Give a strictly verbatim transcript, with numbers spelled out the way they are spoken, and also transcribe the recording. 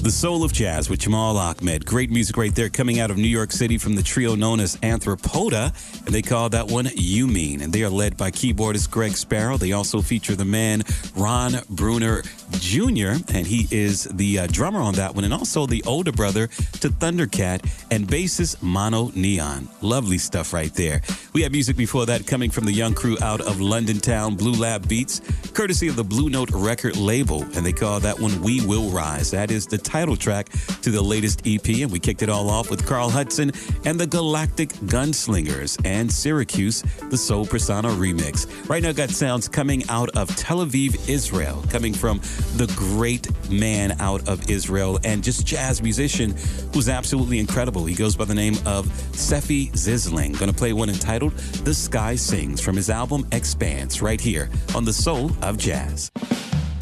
The Soul of Jazz with Jamal Ahmed. Great music right there coming out of New York City from the trio known as Anthropoda, and they call that one You Mean. And they are led by keyboardist Greg Sparrow. They also feature the man Ron Bruner Junior, and he is the uh, drummer on that one, and also the older brother to Thundercat, and bassist Mono Neon. Lovely stuff right there. We had music before that coming from the young crew out of London Town, Blue Lab Beats, courtesy of the Blue Note record label, and they call that one We Will Rise. That is the title track to the latest E P, and we kicked it all off with Carl Hudson and the Galactic Gunslingers and Syracuse, the Soul Persona remix. Right now got sounds coming out of Tel Aviv, Israel, coming from the great man out of Israel and just jazz musician who's absolutely incredible. He goes by the name of Sefi Zisling. Gonna play one entitled The Sky Sings from his album Expanse right here on The Soul of Jazz.